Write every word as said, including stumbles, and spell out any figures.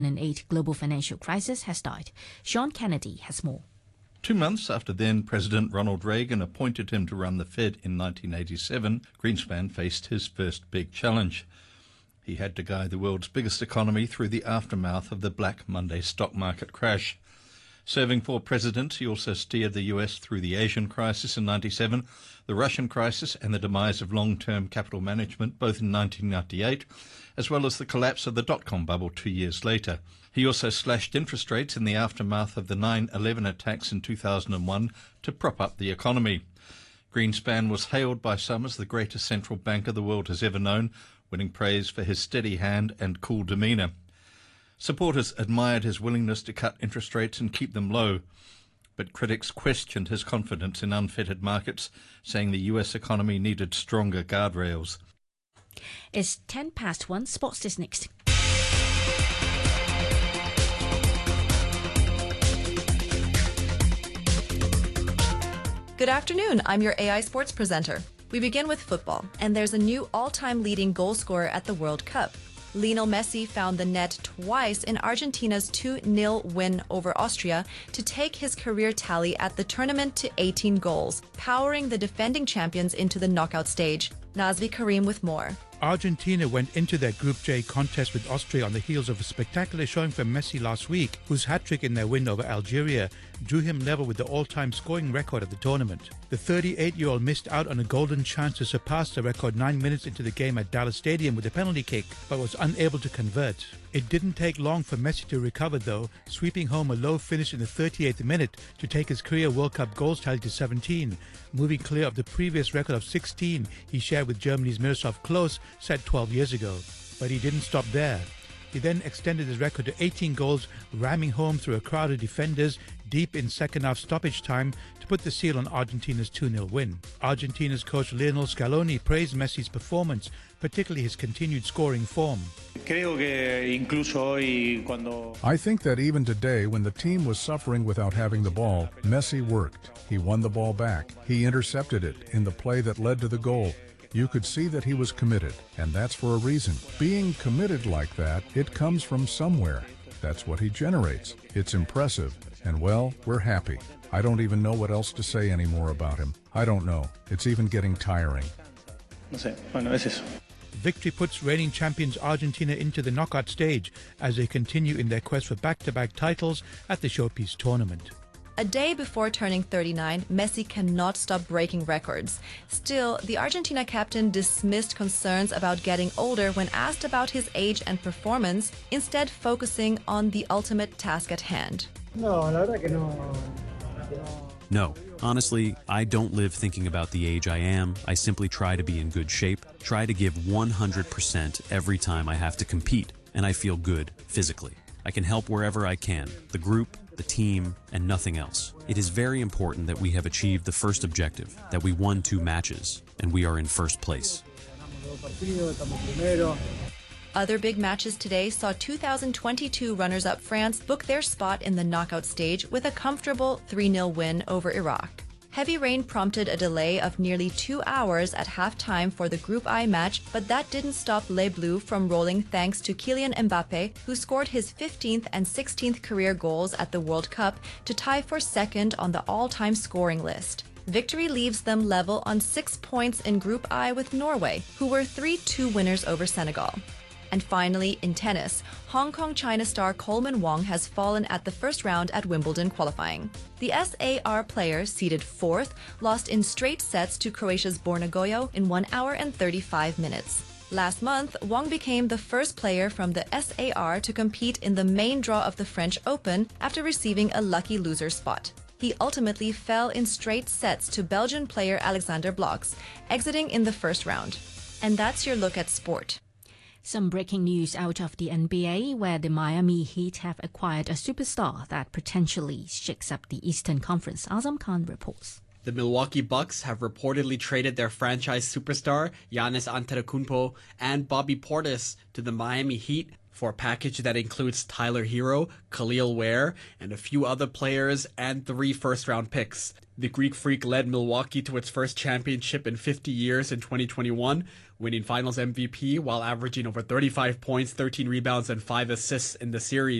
eight global financial crisis has died. Sean Kennedy has more. Two months after then-President Ronald Reagan appointed him to run the Fed in nineteen eighty-seven, Greenspan faced his first big challenge. He had to guide the world's biggest economy through the aftermath of the Black Monday stock market crash. Serving for president, he also steered the U S through the Asian crisis in ninety-seven, the Russian crisis and the demise of long-term capital management both in nineteen ninety-eight, as well as the collapse of the dot-com bubble two years later. He also slashed interest rates in the aftermath of the nine eleven attacks in two thousand one to prop up the economy. Greenspan was hailed by some as the greatest central banker the world has ever known, winning praise for his steady hand and cool demeanour. Supporters admired his willingness to cut interest rates and keep them low, but critics questioned his confidence in unfettered markets, saying the U S economy needed stronger guardrails. It's ten past one. Sports is next. Good afternoon, I'm your A I Sports presenter. We begin with football, and there's a new all-time leading goal scorer at the World Cup. Lionel Messi found the net twice in Argentina's two nil win over Austria to take his career tally at the tournament to eighteen goals, powering the defending champions into the knockout stage. Nazvi Karim with more. Argentina went into their Group J contest with Austria on the heels of a spectacular showing from Messi last week, whose hat-trick in their win over Algeria drew him level with the all-time scoring record of the tournament. The thirty-eight-year-old missed out on a golden chance to surpass the record nine minutes into the game at Dallas Stadium with a penalty kick, but was unable to convert. It didn't take long for Messi to recover though, sweeping home a low finish in the thirty-eighth minute to take his career World Cup goals tally to seventeen, moving clear of the previous record of sixteen he shared with Germany's Miroslav Klose set twelve years ago. But he didn't stop there. He then extended his record to eighteen goals, ramming home through a crowd of defenders deep in second-half stoppage time to put the seal on Argentina's two nil win. Argentina's coach Lionel Scaloni praised Messi's performance, particularly his continued scoring form. I think that even today, when the team was suffering without having the ball, Messi worked. He won the ball back. He intercepted it in the play that led to the goal. You could see that he was committed, and that's for a reason. Being committed like that, it comes from somewhere. That's what he generates. It's impressive, and well, we're happy. I don't even know what else to say anymore about him. I don't know. It's even getting tiring. No sé. Bueno, es eso. Victory puts reigning champions Argentina into the knockout stage as they continue in their quest for back-to-back titles at the Showpiece tournament. A day before turning thirty-nine, Messi cannot stop breaking records. Still, the Argentina captain dismissed concerns about getting older when asked about his age and performance, instead focusing on the ultimate task at hand. No, la verdad que no. No, honestly, I don't live thinking about the age I am. I simply try to be in good shape, try to give one hundred percent every time I have to compete, and I feel good physically. I can help wherever I can, the group, the team, and nothing else. It is very important that we have achieved the first objective, that we won two matches, and we are in first place. Other big matches today saw two thousand twenty-two runners-up France book their spot in the knockout stage with a comfortable three nil win over Iraq. Heavy rain prompted a delay of nearly two hours at halftime for the Group I match, but that didn't stop Les Bleus from rolling thanks to Kylian Mbappe, who scored his fifteenth and sixteenth career goals at the World Cup to tie for second on the all-time scoring list. Victory leaves them level on six points in Group I with Norway, who were three two winners over Senegal. And finally, in tennis, Hong Kong China star Coleman Wong has fallen at the first round at Wimbledon qualifying. The S A R player, seeded fourth, lost in straight sets to Croatia's Borna Gojo in one hour and thirty-five minutes. Last month, Wong became the first player from the S A R to compete in the main draw of the French Open after receiving a lucky loser spot. He ultimately fell in straight sets to Belgian player Alexander Blocks, exiting in the first round. And that's your look at sport. Some breaking news out of the N B A, where the Miami Heat have acquired a superstar that potentially shakes up the Eastern Conference. Azam Khan reports. The Milwaukee Bucks have reportedly traded their franchise superstar Giannis Antetokounmpo and Bobby Portis to the Miami Heat for a package that includes Tyler Hero, Khalil Ware, and a few other players and three first-round picks. The Greek Freak led Milwaukee to its first championship in fifty years in twenty twenty-one, winning Finals M V P while averaging over thirty-five points, thirteen rebounds, and five assists in the series.